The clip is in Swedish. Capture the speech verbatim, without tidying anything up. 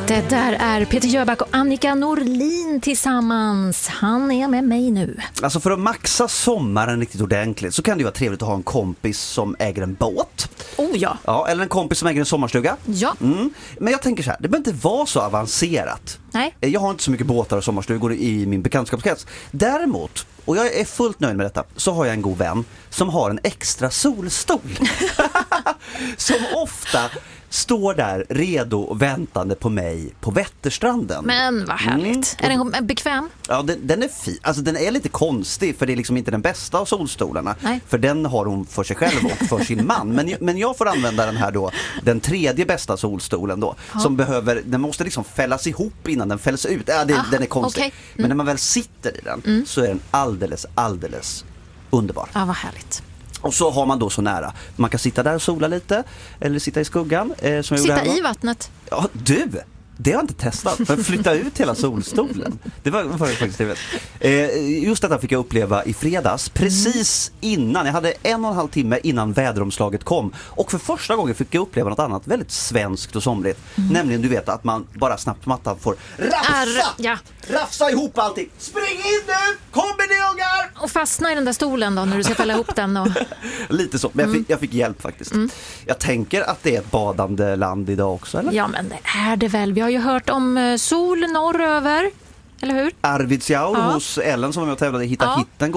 Det där är Peter Jöback och Annika Norlin tillsammans. Han är med mig nu. Alltså för att maxa sommaren riktigt ordentligt så kan det ju vara trevligt att ha en kompis som äger en båt. Oh ja. Ja, eller en kompis som äger en sommarstuga. Ja. Mm. Men jag tänker så här, det behöver inte vara så avancerat. Nej. Jag har inte så mycket båtar och sommarstugor i min bekantskapskrets. Däremot, och jag är fullt nöjd med detta, så har jag en god vän som har en extra solstol. Som ofta står där redo och väntande på mig på Vätterstranden. Men vad härligt. Mm. Är den bekväm? Ja, den, den är fin. Alltså den är lite konstig för det är liksom inte den bästa av solstolarna. Nej. För den har hon för sig själv och för sin man. Men, men jag får använda den här då, den tredje bästa solstolen då. Ja. Som behöver, den måste liksom fällas ihop innan den fälls ut. Ja, det, ah, den är konstig. Okay. Mm. Men när man väl sitter i den mm. så är den alldeles, alldeles underbar. Ja, vad härligt. Och så har man då så nära. Man kan sitta där och sola lite. Eller sitta i skuggan. Eh, som sitta jag i vattnet. Ja, du! Det har jag inte testat. Men flytta ut hela solstolen. Det var, var faktiskt trevligt. Eh, just detta fick jag uppleva i fredags. Precis innan. Jag hade en och en halv timme innan väderomslaget kom. Och för första gången fick jag uppleva något annat väldigt svenskt och somrigt. Mm. Nämligen du vet att man bara snabbt på mattan får rafsa! Ar- ja. Rafsa ihop allting. Spring in nu! Kommer ni ungar! Och fastna i den där stolen då när du ska fälla ihop den. Och... Lite så. Men jag fick, jag fick hjälp faktiskt. Mm. Jag tänker att det är ett badande land idag också, eller? Ja, men det är det väl. Vi har ju hört om sol norröver, eller hur? Arvidsjaur ja. hos Ellen som var med och tävlade i Hitta ja. hitten